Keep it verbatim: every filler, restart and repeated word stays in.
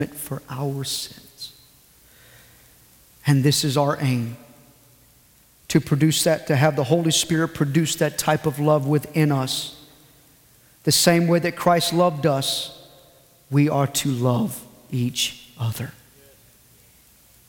for our sins. And this is our aim, to produce that, to have the Holy Spirit produce that type of love within us. The same way that Christ loved us, we are to love each other.